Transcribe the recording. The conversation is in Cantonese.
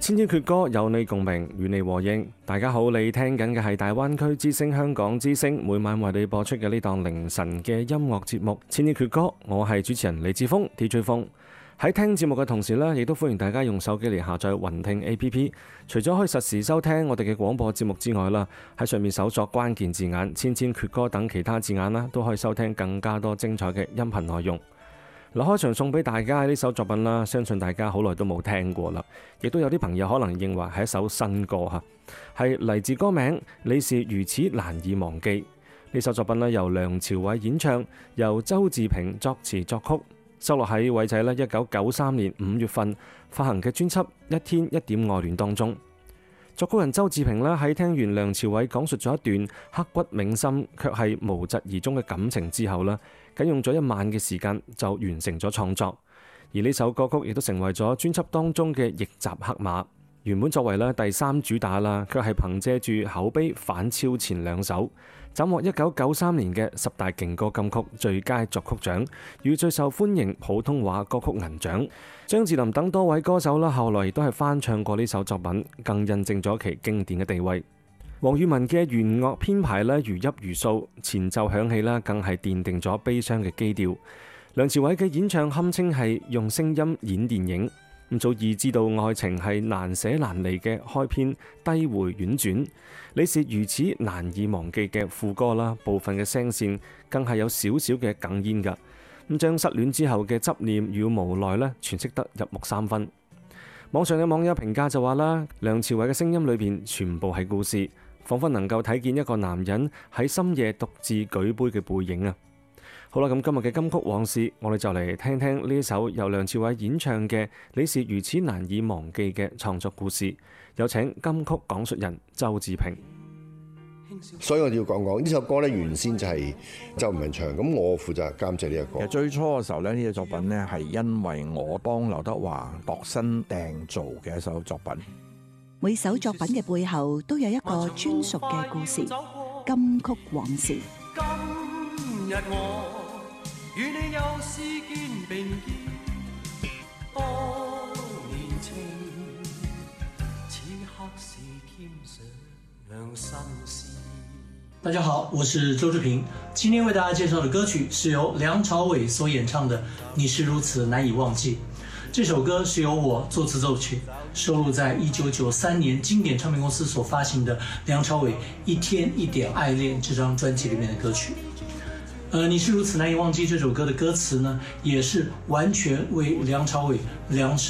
千千闕歌有你共鳴，與你和應。大家好，你聽緊嘅係大灣區之聲香港之聲，每晚為你播出嘅呢檔凌晨嘅音樂節目《千千闕歌》，我係主持人李志峰 DJ 峰。喺聽節目嘅同時呢，亦都歡迎大家用手機嚟下載雲聽 APP。除咗可以實時收聽我哋嘅廣播節目之外啦，喺上面搜索關鍵字眼千千闕歌等其他字眼啦，都可以收聽更加多精彩嘅音頻內容。嗱，開場送俾大家呢首作品啦，相信大家好耐都冇聽過啦，亦都有啲朋友可能認為係一首新歌嚇，係嚟自歌名《你是如此難以忘記》。呢首作品呢，由梁朝偉演唱，由周志平作詞作曲，收錄喺偉仔1993年5月份發行嘅專輯《一天一點愛戀》當中。作曲人周志平呢，喺聽完梁朝偉講述咗一段刻骨銘心卻係無疾而終嘅感情之後呢，僅用咗1晚嘅時間就完成咗創作，而呢首歌曲亦都成為咗專輯當中嘅逆襲黑馬。原本作為第3主打啦，卻係憑借住口碑反超前2首，斬獲1993年嘅10大勁歌金曲最佳作曲獎與最受歡迎普通話歌曲銀獎。張智霖等多位歌手啦，後來亦都係翻唱過呢首作品，更印證咗其經典嘅地位。黃裕文嘅弦樂編排咧如泣如訴，前奏響起啦，更係奠定咗悲傷嘅基調。梁朝偉嘅演唱堪稱係用聲音演電影。咁早已知道愛情係難捨難離嘅開篇低回婉轉，你是如此難以忘記嘅副歌啦，部分嘅聲線更係有少少嘅哽咽㗎。咁將失戀之後嘅執念與無奈咧詮釋得入木三分。網上嘅網友評價就話啦，梁朝偉嘅聲音裏邊全部係故事，彷彿能夠睇見一個男人喺深夜獨自舉杯嘅背影啊！好啦，咁今日嘅金曲往事，我哋就嚟聽聽呢一首由梁朝偉演唱嘅《你是如此難以忘記》嘅創作故事。有請金曲講述人周志平。 所以我要講呢首歌咧，原先就係周文唱，咁我負責監製呢一個。 其實最初嘅時候咧，呢隻作品咧係因為我幫劉德華度身訂造嘅一首作品。 每首作品嘅背後都有一個專屬嘅故事，金曲往事。 今日我與你又試肩並肩，多年情，此刻是添上心事。 大家好，我是周志平，今天為大家介紹的歌曲是由梁朝偉所演唱的《你是如此難以忘記》。這首歌是由我作詞奏曲，收錄在1993年經典唱片公司所發行的梁朝偉《一天一點愛戀》這張專輯裡面的歌曲。你是如此難以忘記這首歌的歌詞呢，也是完全為梁朝偉量身